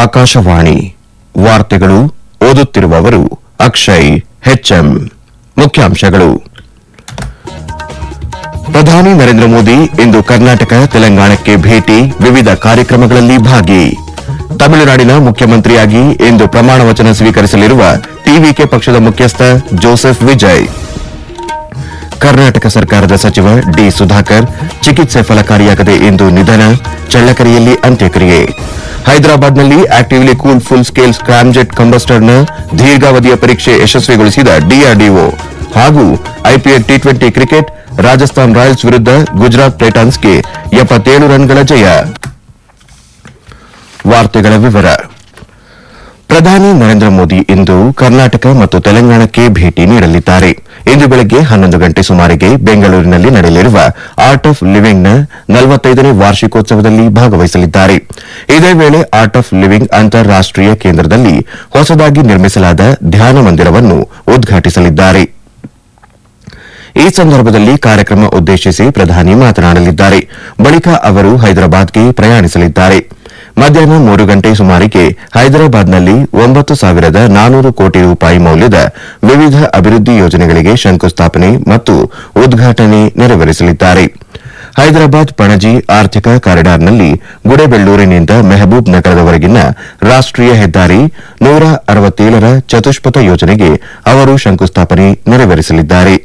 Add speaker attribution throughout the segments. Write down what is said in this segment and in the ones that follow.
Speaker 1: ಆಕಾಶವಾಣಿ ವಾರ್ತೆಗಳು ಓದುತ್ತಿರುವವರು ಅಕ್ಷಯ್ ಹೆಚ್ಎಂ. ಮುಖ್ಯಾಂಶಗಳು. ಪ್ರಧಾನಿ ನರೇಂದ್ರ ಮೋದಿ ಇಂದು ಕರ್ನಾಟಕ ತೆಲಂಗಾಣಕ್ಕೆ ಭೇಟಿ, ವಿವಿಧ ಕಾರ್ಯಕ್ರಮಗಳಲ್ಲಿ ಭಾಗಿ. ತಮಿಳುನಾಡಿನ ಮುಖ್ಯಮಂತ್ರಿಯಾಗಿ ಇಂದು ಪ್ರಮಾಣ ವಚನ ಸ್ವೀಕರಿಸಲಿರುವ ಟಿವಿಕೆ ಪಕ್ಷದ ಮುಖ್ಯಸ್ಥ ಜೋಸೆಫ್ ವಿಜಯ್. ಕರ್ನಾಟಕ ಸರ್ಕಾರದ ಸಚಿವ ಡಿ ಸುಧಾಕರ್ ಚಿಕಿತ್ಸೆ ಫಲಕಾರಿಯಾಗದೆ ಇಂದು ನಿಧನ, ಚಳ್ಳಕೆರೆಯಲ್ಲಿ ಅಂತ್ಯಕ್ರಿಯೆ. ಹೈದರಾಬಾದ್ನಲ್ಲಿ actively cool full scale scramjet ಕಂಬಸ್ಟರ್ನ ದೀರ್ಘಾವಧಿಯ ಪರೀಕ್ಷೆ ಯಶಸ್ವಿಗೊಳಿಸಿದ ಡಿಆರ್ಡಿಒ. ಹಾಗೂ IPL T20 cricket, Rajasthan Royals ವಿರುದ್ಧ ಗುಜರಾತ್ ಟೈಟಾನ್ಸ್ಗೆ 77 ರನ್ಗಳ ಜಯ. ವಾರ್ತೆಗಳ ವಿವರ. ಪ್ರಧಾನಿ ನರೇಂದ್ರ ಮೋದಿ ಇಂದು ಕರ್ನಾಟಕ ಮತ್ತು ತೆಲಂಗಾಣಕ್ಕೆ ಭೇಟಿ ನೀಡಲಿದ್ದಾರೆ. ಇಂದು ಬೆಳಗ್ಗೆ 11 ಗಂಟೆ ಸುಮಾರಿಗೆ ಬೆಂಗಳೂರಿನಲ್ಲಿ ನಡೆಯಲಿರುವ ಆರ್ಟ್ ಆಫ್ ಲಿವಿಂಗ್ನ 45ನೇ ವಾರ್ಷಿಕೋತ್ಸವದಲ್ಲಿ ಭಾಗವಹಿಸಲಿದ್ದಾರೆ. ಇದೇ ವೇಳೆ ಆರ್ಟ್ ಆಫ್ ಲಿವಿಂಗ್ ಅಂತಾರಾಷ್ಟೀಯ ಕೇಂದ್ರದಲ್ಲಿ ಹೊಸದಾಗಿ ನಿರ್ಮಿಸಲಾದ ಧ್ಯಾನ ಮಂದಿರವನ್ನು ಉದ್ಘಾಟಿಸಲಿದ್ದಾರೆ. ಈ ಸಂದರ್ಭದಲ್ಲಿ ಕಾರ್ಯಕ್ರಮ ಉದ್ದೇಶಿಸಿ ಪ್ರಧಾನಿ ಮಾತನಾಡಲಿದ್ದಾರೆ. ಬಳಿಕ ಅವರು ಹೈದರಾಬಾದ್ಗೆ ಪ್ರಯಾಣಿಸಲಿದ್ದಾರೆ. ಮಧ್ಯಾಹ್ನ 3 ಗಂಟೆ ಸುಮಾರಿಗೆ ಹೈದರಾಬಾದ್ನಲ್ಲಿ 9,400 ಕೋಟಿ ರೂಪಾಯಿ ಮೌಲ್ಯದ ವಿವಿಧ ಅಭಿವೃದ್ಧಿ ಯೋಜನೆಗಳಿಗೆ ಶಂಕುಸ್ಥಾಪನೆ ಮತ್ತು ಉದ್ಘಾಟನೆ ನೆರವೇರಿಸಲಿದ್ದಾರೆ. ಹೈದರಾಬಾದ್ ಪಣಜಿ ಆರ್ಥಿಕ ಕಾರಿಡಾರ್ನಲ್ಲಿ ಗುಡೇಬೆಳ್ಳೂರಿನಿಂದ ಮೆಹಬೂಬ್ ನಗರದವರೆಗಿನ ರಾಷ್ಟೀಯ ಹೆದ್ದಾರಿ 167ರ ಚತುಷ್ಪಥ ಯೋಜನೆಗೆ ಅವರು ಶಂಕುಸ್ಥಾಪನೆ ನೆರವೇರಿಸಲಿದ್ದಾರೆ.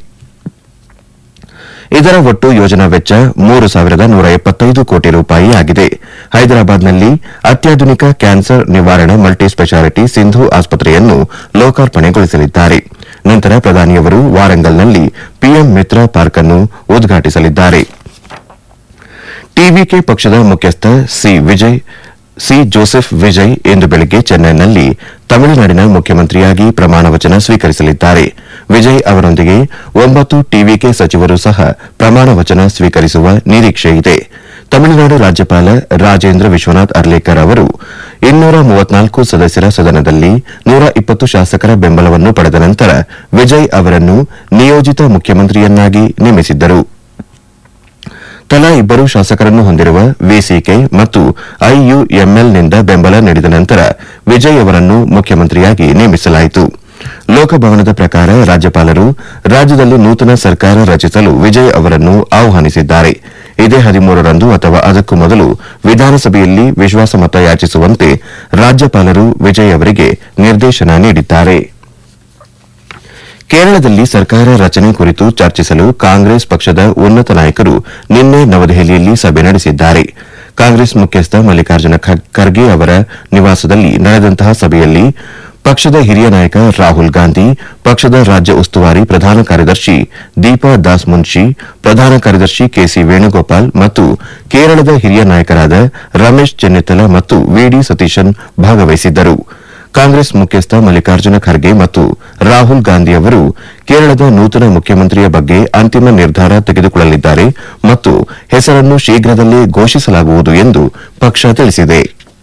Speaker 1: ಇದರ ಒಟ್ಟು ಯೋಜನಾ ವೆಚ್ಚ 3,175 ಕೋಟಿ ರೂಪಾಯಿ ಆಗಿದೆ. ಹೈದರಾಬಾದ್ನಲ್ಲಿ ಅತ್ಯಾಧುನಿಕ ಕ್ಯಾನ್ಸರ್ ನಿವಾರಣಾ ಮಲ್ಟಿ ಸ್ಪೆಷಾಲಿಟಿ ಸಿಂಧು ಆಸ್ಪತ್ರೆಯನ್ನು ಲೋಕಾರ್ಪಣೆಗೊಳಿಸಲಿದ್ದಾರೆ. ನಂತರ ಪ್ರಧಾನಿಯವರು ವಾರಂಗಲ್ನಲ್ಲಿ ಪಿಎಂ ಮಿತ್ರ ಪಾರ್ಕ್ ಅನ್ನು ಉದ್ಘಾಟಿಸಲಿದ್ದಾರೆ. ಟಿವಿಕೆ ಪಕ್ಷದ ಮುಖ್ಯಸ್ಥ ಸಿ ಜೋಸೆಫ್ ವಿಜಯ್ ಇಂದು ಬೆಳಗ್ಗೆ ಚೆನ್ನೈನಲ್ಲಿ ತಮಿಳುನಾಡಿನ ಮುಖ್ಯಮಂತ್ರಿಯಾಗಿ ಪ್ರಮಾಣ ವಚನ ಸ್ವೀಕರಿಸಲಿದ್ದಾರೆ. ವಿಜಯ್ ಅವರೊಂದಿಗೆ 9 ಟಿವಿಕೆ ಸಚಿವರು ಸಹ ಪ್ರಮಾಣ ವಚನ ಸ್ವೀಕರಿಸುವ ನಿರೀಕ್ಷೆಯಿದೆ. ತಮಿಳುನಾಡು ರಾಜ್ಯಪಾಲ ರಾಜೇಂದ್ರ ವಿಶ್ವನಾಥ್ ಅರ್ಲೇಕರ್ ಅವರು 234 ಸದಸ್ಯರ ಸದನದಲ್ಲಿ 120 ಶಾಸಕರ ಬೆಂಬಲವನ್ನು ಪಡೆದ ನಂತರ ವಿಜಯ್ ಅವರನ್ನು ನಿಯೋಜಿತ ಮುಖ್ಯಮಂತ್ರಿಯನ್ನಾಗಿ ನೇಮಿಸಿದ್ದರು. ತಲಾ 2 ಶಾಸಕರನ್ನು ಹೊಂದಿರುವ ವಿಸಿಕೆ ಮತ್ತು ಐಯುಎಂಎಲ್ನಿಂದ ಬೆಂಬಲ ನೀಡಿದ ನಂತರ ವಿಜಯ್ ಅವರನ್ನು ಮುಖ್ಯಮಂತ್ರಿಯಾಗಿ ನೇಮಿಸಲಾಯಿತು. ಲೋಕಭವನದ ಪ್ರಕಾರ ರಾಜ್ಯಪಾಲರು ರಾಜ್ಯದಲ್ಲಿ ನೂತನ ಸರ್ಕಾರ ರಚಿಸಲು ವಿಜಯ್ ಅವರನ್ನು ಆಹ್ವಾನಿಸಿದ್ದಾರೆ. ಇದೇ 13ರಂದು ಅಥವಾ ಅದಕ್ಕೂ ಮೊದಲು ವಿಧಾನಸಭೆಯಲ್ಲಿ ವಿಶ್ವಾಸಮತ ಯಾಚಿಸುವಂತೆ ರಾಜ್ಯಪಾಲರು ವಿಜಯ್ ಅವರಿಗೆ ನಿರ್ದೇಶನ ನೀಡಿದ್ದಾರೆ. ಕೇರಳದಲ್ಲಿ ಸರ್ಕಾರ ರಚನೆ ಕುರಿತು ಚರ್ಚಿಸಲು ಕಾಂಗ್ರೆಸ್ ಪಕ್ಷದ ಉನ್ನತ ನಾಯಕರು ನಿನ್ನೆ ನವದೆಹಲಿಯಲ್ಲಿ ಸಭೆ ನಡೆಸಿದ್ದಾರೆ. ಕಾಂಗ್ರೆಸ್ ಮುಖ್ಯಸ್ಥ ಮಲ್ಲಿಕಾರ್ಜುನ ಖರ್ಗೆ ಅವರ ನಿವಾಸದಲ್ಲಿ ನಡೆದಂತಹ ಸಭೆಯಲ್ಲಿ ಪಕ್ಷದ ಹಿರಿಯ ನಾಯಕ ರಾಹುಲ್ ಗಾಂಧಿ, ಪಕ್ಷದ ರಾಜ್ಯ ಉಸ್ತುವಾರಿ ಪ್ರಧಾನ ಕಾರ್ಯದರ್ಶಿ ದೀಪಾ ದಾಸ್ ಮುನ್ಷಿ, ಪ್ರಧಾನ ಕಾರ್ಯದರ್ಶಿ ಕೆಸಿ ವೇಣುಗೋಪಾಲ್ ಮತ್ತು ಕೇರಳದ ಹಿರಿಯ ನಾಯಕರಾದ ರಮೇಶ್ ಚೆನ್ನಿತ್ತಲ ಮತ್ತು ವಿಡಿ ಸತೀಶನ್ ಭಾಗವಹಿಸಿದ್ದರು. ಕಾಂಗ್ರೆಸ್ ಮುಖ್ಯಸ್ಥ ಮಲ್ಲಿಕಾರ್ಜುನ ಖರ್ಗೆ ಮತ್ತು ರಾಹುಲ್ ಗಾಂಧಿ ಅವರು ಕೇರಳದ ನೂತನ ಮುಖ್ಯಮಂತ್ರಿಯ ಬಗ್ಗೆ ಅಂತಿಮ ನಿರ್ಧಾರ ತೆಗೆದುಕೊಳ್ಳಲಿದ್ದಾರೆ ಮತ್ತು ಹೆಸರನ್ನು ಶೀಘ್ರದಲ್ಲೇ ಘೋಷಿಸಲಾಗುವುದು ಎಂದು ಪಕ್ಷ ತಿಳಿಸಿದೆ.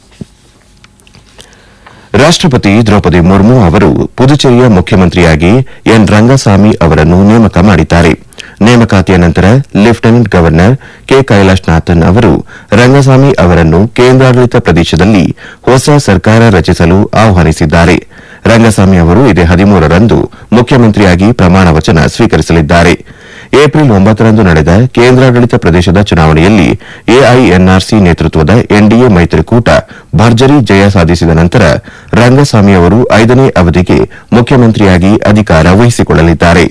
Speaker 1: ರಾಷ್ಟಪತಿ ದ್ರೌಪದಿ ಮುರ್ಮು ಅವರು ಪುದುಚೇರಿಯ ಮುಖ್ಯಮಂತ್ರಿಯಾಗಿ ಎನ್ ರಂಗಸ್ವಾಮಿ ಅವರನ್ನು ನೇಮಕ ಮಾಡಿದ್ದಾರೆ. ನೇಮಕಾತಿಯ ನಂತರ ಲೆಫ್ಟಿನೆಂಟ್ ಗವರ್ನರ್ ಕೆ ಕೈಲಾಶ್ನಾಥನ್ ಅವರು ರಂಗಸ್ವಾಮಿ ಅವರನ್ನು ಕೇಂದ್ರಾಡಳಿತ ಪ್ರದೇಶದಲ್ಲಿ ಹೊಸ ಸರ್ಕಾರ ರಚಿಸಲು ಆಹ್ವಾನಿಸಿದ್ದಾರೆ. ರಂಗಸ್ವಾಮಿ ಅವರು ಇದೇ 13ರಂದು ಮುಖ್ಯಮಂತ್ರಿಯಾಗಿ ಪ್ರಮಾಣ ವಚನ ಸ್ವೀಕರಿಸಲಿದ್ದಾರೆ. ಏಪ್ರಿಲ್ 9ರಂದು ನಡೆದ ಕೇಂದ್ರಾಡಳಿತ ಪ್ರದೇಶದ ಚುನಾವಣೆಯಲ್ಲಿ ಎಐಎನ್ಆರ್ಸಿ ನೇತೃತ್ವದ ಎನ್ಡಿಎ ಮೈತ್ರಿಕೂಟ ಭರ್ಜರಿ ಜಯ ಸಾಧಿಸಿದ ನಂತರ ರಂಗಸ್ವಾಮಿ ಅವರು 5ನೇ ಅವಧಿಗೆ ಮುಖ್ಯಮಂತ್ರಿಯಾಗಿ ಅಧಿಕಾರ ವಹಿಸಿಕೊಳ್ಳಲಿದ್ದಾರೆ.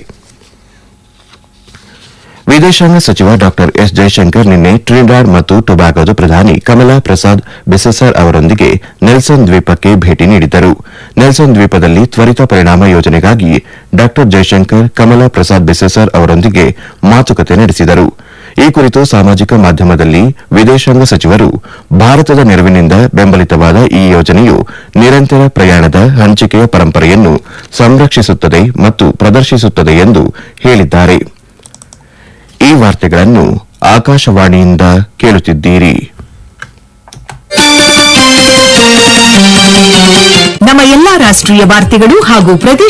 Speaker 1: ವಿದೇಶಾಂಗ ಸಚಿವ ಡಾ ಎಸ್ ಜೈಶಂಕರ್ ನಿನ್ನೆ ಟ್ರಿನಿಡಾಡ್ ಮತ್ತು ಟೊಬ್ಯಾಗೊದ ಪ್ರಧಾನಿ ಕಮಲಾ ಪ್ರಸಾದ್ ಬೆಸೆಸರ್ ಅವರೊಂದಿಗೆ ನೆಲ್ಸನ್ ದ್ವೀಪಕ್ಕೆ ಭೇಟಿ ನೀಡಿದ್ದರು. ನೆಲ್ಸನ್ ದ್ವೀಪದಲ್ಲಿ ತ್ವರಿತ ಪರಿಣಾಮ ಯೋಜನೆಗಾಗಿ ಡಾ ಜೈಶಂಕರ್ ಕಮಲಾ ಪ್ರಸಾದ್ ಬೆಸೆಸರ್ ಅವರೊಂದಿಗೆ ಮಾತುಕತೆ ನಡೆಸಿದರು. ಈ ಕುರಿತು ಸಾಮಾಜಿಕ ಮಾಧ್ಯಮದಲ್ಲಿ ವಿದೇಶಾಂಗ ಸಚಿವರು ಭಾರತದ ನೆರವಿನಿಂದ ಬೆಂಬಲಿತವಾದ ಈ ಯೋಜನೆಯು ನಿರಂತರ ಪ್ರಯಾಣದ ಹಂಚಿಕೆಯ ಪರಂಪರೆಯನ್ನು ಸಂರಕ್ಷಿಸುತ್ತದೆ ಮತ್ತು ಪ್ರದರ್ಶಿಸುತ್ತದೆ ಎಂದು ಹೇಳಿದ್ದಾರೆ. ಈ ವಾರ್ತೆಗಳನ್ನು ಆಕಾಶವಾಣಿಯಿಂದ ಕೇಳುತ್ತಿದ್ದೀರಿ.
Speaker 2: ನಮ್ಮ ಎಲ್ಲಾ ರಾಷ್ಟ್ರೀಯ ವಾರ್ತೆಗಳು ಹಾಗೂ